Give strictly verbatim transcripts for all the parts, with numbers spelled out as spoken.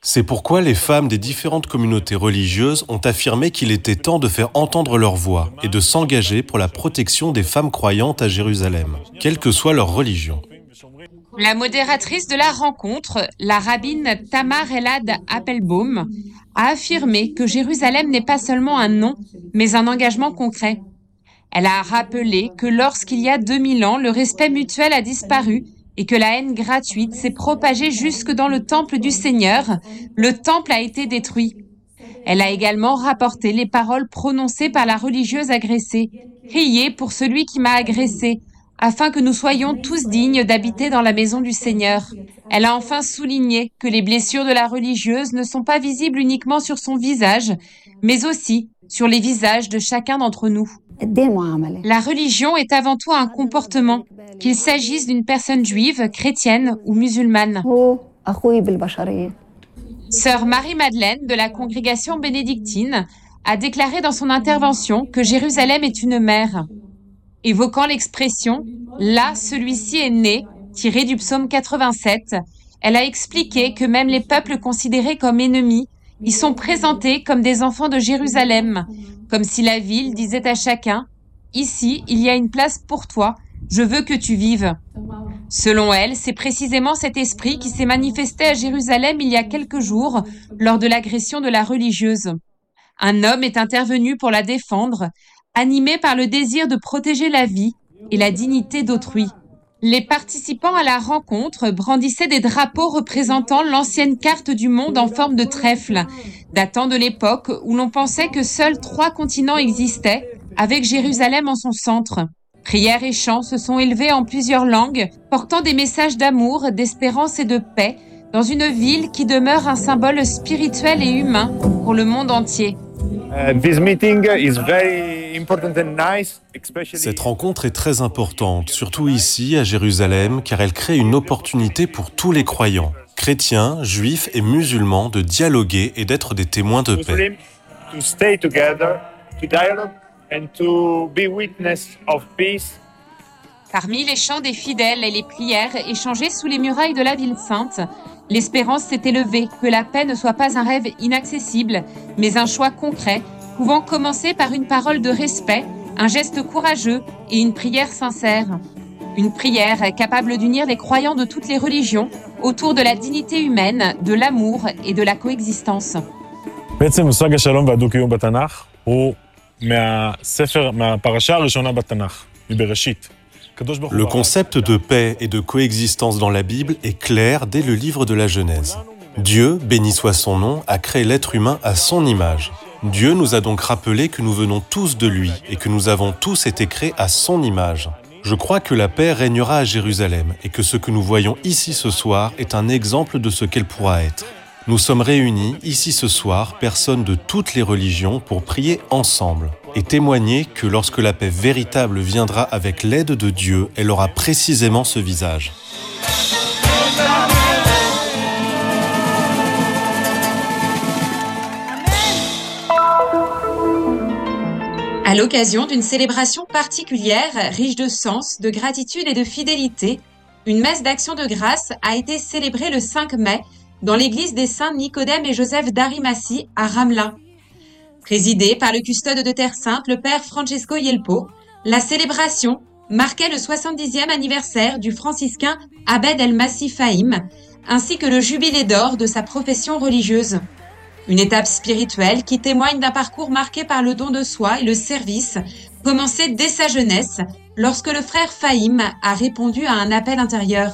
C'est pourquoi les femmes des différentes communautés religieuses ont affirmé qu'il était temps de faire entendre leur voix et de s'engager pour la protection des femmes croyantes à Jérusalem, quelle que soit leur religion. La modératrice de la rencontre, la rabbine Tamar Elad Appelbaum, a affirmé que Jérusalem n'est pas seulement un nom, mais un engagement concret. Elle a rappelé que lorsqu'il y a deux mille ans, le respect mutuel a disparu et que la haine gratuite s'est propagée jusque dans le temple du Seigneur, le temple a été détruit. Elle a également rapporté les paroles prononcées par la religieuse agressée. « Priez pour celui qui m'a agressée, afin que nous soyons tous dignes d'habiter dans la maison du Seigneur. » Elle a enfin souligné que les blessures de la religieuse ne sont pas visibles uniquement sur son visage, mais aussi sur les visages de chacun d'entre nous. La religion est avant tout un comportement, qu'il s'agisse d'une personne juive, chrétienne ou musulmane. Sœur Marie-Madeleine de la congrégation bénédictine a déclaré dans son intervention que Jérusalem est une mère. Évoquant l'expression « là, celui-ci est né », tirée du psaume quatre-vingt-sept, elle a expliqué que même les peuples considérés comme ennemis y sont présentés comme des enfants de Jérusalem, comme si la ville disait à chacun « ici, il y a une place pour toi, je veux que tu vives ». Selon elle, c'est précisément cet esprit qui s'est manifesté à Jérusalem il y a quelques jours lors de l'agression de la religieuse. Un homme est intervenu pour la défendre, animé par le désir de protéger la vie et la dignité d'autrui. Les participants à la rencontre brandissaient des drapeaux représentant l'ancienne carte du monde en forme de trèfle, datant de l'époque où l'on pensait que seuls trois continents existaient, avec Jérusalem en son centre. Prières et chants se sont élevés en plusieurs langues, portant des messages d'amour, d'espérance et de paix, dans une ville qui demeure un symbole spirituel et humain pour le monde entier. Cette rencontre est très importante, surtout ici à Jérusalem, car elle crée une opportunité pour tous les croyants, chrétiens, juifs et musulmans, de dialoguer et d'être des témoins de paix. Parmi les chants des fidèles et les prières échangées sous les murailles de la ville sainte, l'espérance s'est élevée que la paix ne soit pas un rêve inaccessible, mais un choix concret, pouvant commencer par une parole de respect, un geste courageux et une prière sincère. Une prière capable d'unir les croyants de toutes les religions autour de la dignité humaine, de l'amour et de la coexistence. Le concept de paix et de coexistence dans la Bible est clair dès le livre de la Genèse. Dieu, béni soit son nom, a créé l'être humain à son image. Dieu nous a donc rappelé que nous venons tous de lui et que nous avons tous été créés à son image. Je crois que la paix régnera à Jérusalem et que ce que nous voyons ici ce soir est un exemple de ce qu'elle pourra être. Nous sommes réunis ici ce soir, personnes de toutes les religions, pour prier ensemble et témoigner que lorsque la paix véritable viendra avec l'aide de Dieu, elle aura précisément ce visage. À l'occasion d'une célébration particulière, riche de sens, de gratitude et de fidélité, une messe d'action de grâce a été célébrée le cinq mai dans l'église des saints Nicodème et Joseph d'Arimathie à Ramla. Présidée par le custode de Terre Sainte, le père Francesco Yelpo, la célébration marquait le soixante-dixième anniversaire du franciscain Abed el-Masih Fahim, ainsi que le jubilé d'or de sa profession religieuse. Une étape spirituelle qui témoigne d'un parcours marqué par le don de soi et le service, commencé dès sa jeunesse, lorsque le frère Fahim a répondu à un appel intérieur.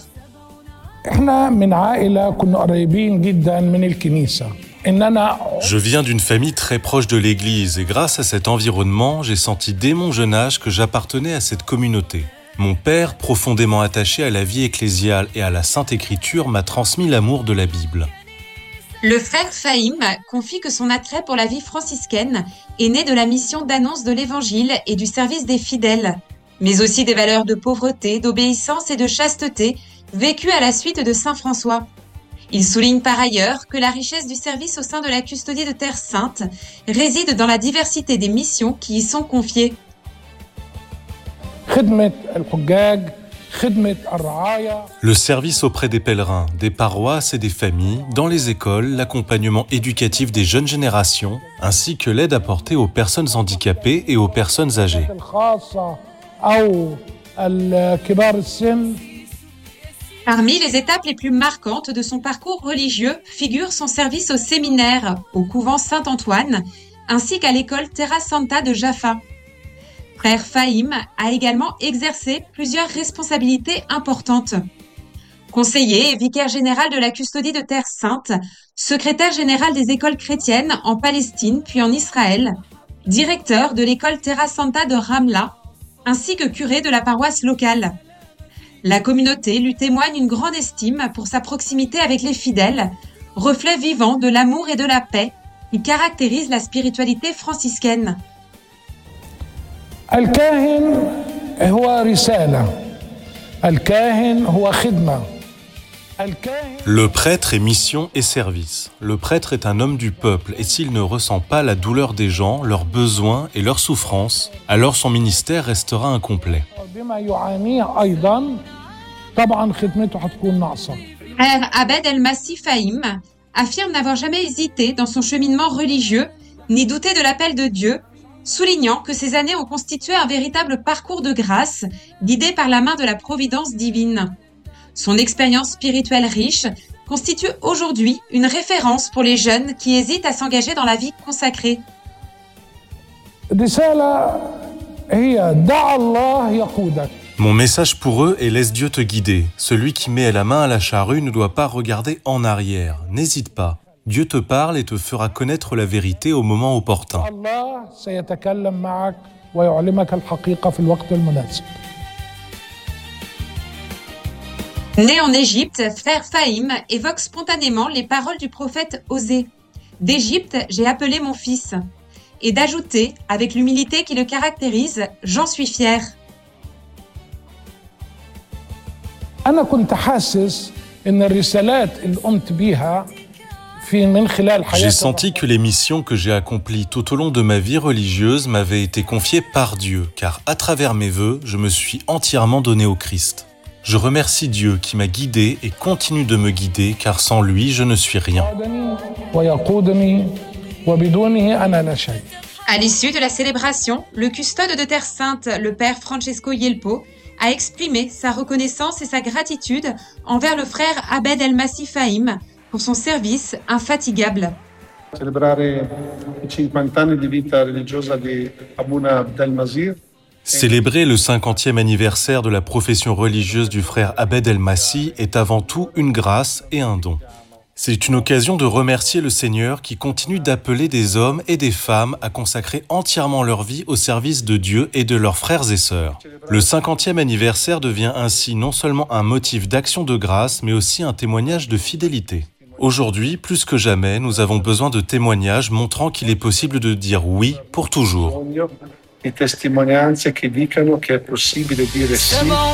Je viens d'une famille très proche de l'Église et grâce à cet environnement, j'ai senti dès mon jeune âge que j'appartenais à cette communauté. Mon père, profondément attaché à la vie ecclésiale et à la Sainte Écriture, m'a transmis l'amour de la Bible. Le frère Fahim confie que son attrait pour la vie franciscaine est né de la mission d'annonce de l'Évangile et du service des fidèles, mais aussi des valeurs de pauvreté, d'obéissance et de chasteté vécues à la suite de saint François. Il souligne par ailleurs que la richesse du service au sein de la custodie de Terre Sainte réside dans la diversité des missions qui y sont confiées. Le service auprès des pèlerins, des paroisses et des familles, dans les écoles, l'accompagnement éducatif des jeunes générations, ainsi que l'aide apportée aux personnes handicapées et aux personnes âgées. Parmi les étapes les plus marquantes de son parcours religieux figure son service au séminaire, au couvent Saint-Antoine, ainsi qu'à l'école Terra Santa de Jaffa. Frère Fahim a également exercé plusieurs responsabilités importantes. Conseiller et vicaire général de la custodie de Terre Sainte, secrétaire général des écoles chrétiennes en Palestine puis en Israël, directeur de l'école Terra Santa de Ramla, ainsi que curé de la paroisse locale. La communauté lui témoigne une grande estime pour sa proximité avec les fidèles, reflet vivant de l'amour et de la paix qui caractérise la spiritualité franciscaine. الكاهن هو رسالة. الكاهن هو خدمة. Le prêtre est mission et service. Le prêtre est un homme du peuple et s'il ne ressent pas la douleur des gens, leurs besoins et leurs souffrances, alors son ministère restera incomplet. Frère Abed El-Massi Fahim affirme n'avoir jamais hésité dans son cheminement religieux, ni douté de l'appel de Dieu, soulignant que ces années ont constitué un véritable parcours de grâce, guidé par la main de la providence divine. Son expérience spirituelle riche constitue aujourd'hui une référence pour les jeunes qui hésitent à s'engager dans la vie consacrée. Mon message pour eux est « Laisse Dieu te guider ». Celui qui met la main à la charrue ne doit pas regarder en arrière. N'hésite pas. Dieu te parle et te fera connaître la vérité au moment opportun. Né en Égypte, frère Fahim évoque spontanément les paroles du prophète Osée. « D'Égypte, j'ai appelé mon fils » et d'ajouter, avec l'humilité qui le caractérise, « J'en suis fier ». J'ai senti que les missions que j'ai accomplies tout au long de ma vie religieuse m'avaient été confiées par Dieu, car à travers mes vœux, je me suis entièrement donné au Christ. Je remercie Dieu qui m'a guidé et continue de me guider, car sans lui, je ne suis rien. À l'issue de la célébration, le custode de Terre Sainte, le père Francesco Yelpo, a exprimé sa reconnaissance et sa gratitude envers le frère Abed El-Massi Fahim pour son service infatigable. Célébrer le cinquantième anniversaire de la profession religieuse du frère Abed El-Massi est avant tout une grâce et un don. C'est une occasion de remercier le Seigneur qui continue d'appeler des hommes et des femmes à consacrer entièrement leur vie au service de Dieu et de leurs frères et sœurs. Le cinquantième anniversaire devient ainsi non seulement un motif d'action de grâce, mais aussi un témoignage de fidélité. Aujourd'hui, plus que jamais, nous avons besoin de témoignages montrant qu'il est possible de dire oui pour toujours. E testimonianze che dicano che è possibile dire sì